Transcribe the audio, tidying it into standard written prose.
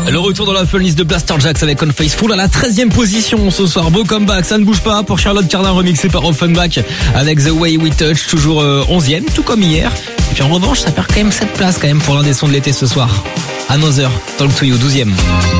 Le retour dans la fun list de Blaster Jaxx avec Unfaithful à la 13e position ce soir. Beau comeback, ça ne bouge pas pour Charlotte Cardin remixé par Offenbach avec The Way We Touch, toujours 11e, tout comme hier. Et puis en revanche, ça perd quand même 7 places quand même pour l'un des sons de l'été ce soir. Another, Talk to You, 12e.